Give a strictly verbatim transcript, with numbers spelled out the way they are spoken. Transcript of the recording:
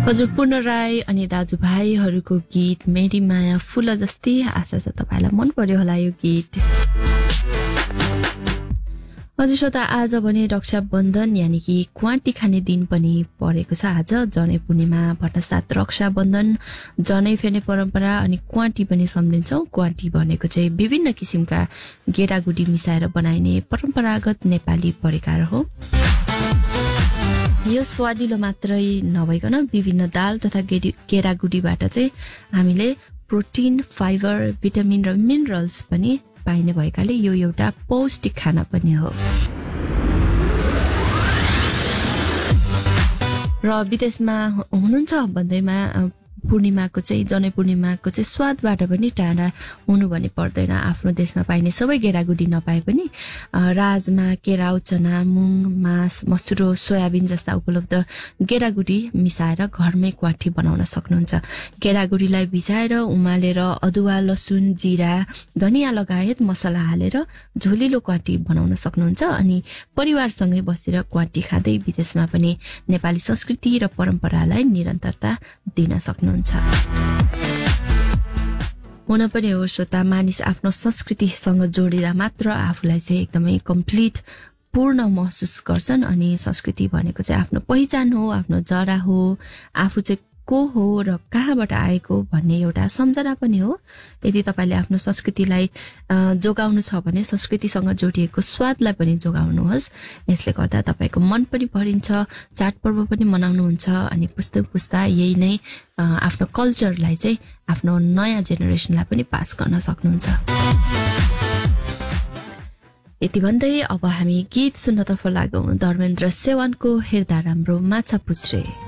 हजुर पूर्ण राई अनि दाजुभाइहरूको गीत मेरी माया फूल जस्तै। आशा छ तपाईलाई मन पर्यो होला यो गीत। हजुर श्रोता, आज भने रक्षाबन्धन यानि कि क्वाटी खाने दिन पनि परेको छ आज। जनै पूर्णिमा भट्टसाथ रक्षाबन्धन, जनै फेर्ने परम्परा अनि क्वाटी पनि सम्झिन्छौं। क्वाटी भनेको चाहिँ विभिन्न किसिमका गेडागुडी मिसाएर बनाइने परम्परागत नेपाली परिकार हो। यो स्वादिलो मात्रै नभइकन विभिन्न दाल तथा गेडागुडीबाट चाहिँ हामीले प्रोटिन, फाइबर, भिटामिन र मिनरल्स पनि पाइने भएकाले यो एउटा पौष्टिक खाना पनि हो। र विदेशमा हुनुहुन्छ भन्दैमा पूर्णिमाको चाहिँ जनै पूर्णिमाको चाहिँ स्वादबाट पनि टाढा हुनु भन्ने पर्दैन। आफ्नो देशमा पाइने सबै गेडागुडी नपाए पनि राजमा, केराउ, चना, मुङ, मास, मसुरो, सोयाबिन जस्ता उपलब्ध गेडागुडी मिसाएर घरमै क्वाटी बनाउन सक्नुहुन्छ। गेडागुडीलाई भिजाएर उमालेर अदुवा, लसुन, जिरा, धनियाँ लगायत मसला हालेर झोलिलो क्वाटी बनाउन सक्नुहुन्छ। अनि परिवारसँगै बसेर क्वाटी खाँदै विदेशमा पनि नेपाली संस्कृति र परम्परालाई निरन्तरता दिन सक्नुहुन्छ। हुन पनि हो श्रोता, मानिस आफ्नो संस्कृतिसँग जोडिँदा मात्र आफूलाई चाहिँ एकदमै कम्प्लिट पूर्ण महसुस गर्छन्। अनि संस्कृति भनेको चाहिँ आफ्नो पहिचान हो, आफ्नो जरा हो, आफू चाहिँ को हो र कहाँबाट आएको भन्ने एउटा सम्झना पनि हो। यदि तपाईले आफ्नो संस्कृतिलाई जोगाउनु छ भने संस्कृतिसँग जोडिएको स्वादलाई पनि जोगाउनुहोस्। यसले गर्दा तपाईको मन पनि भरिन्छ, चाडपर्व पनि मनाउनुहुन्छ अनि पुस्ता पुस्ता यही नै आफ्नो कल्चरलाई चाहिँ आफ्नो नयाँ जेनेरेसनलाई पनि पास गर्न सक्नुहुन्छ। यति भन्दै अब हामी गीत सुन्नतर्फ लागौं। धर्मेन्द्र सेवानको हेर्दा राम्रो माछा पुछ्रे।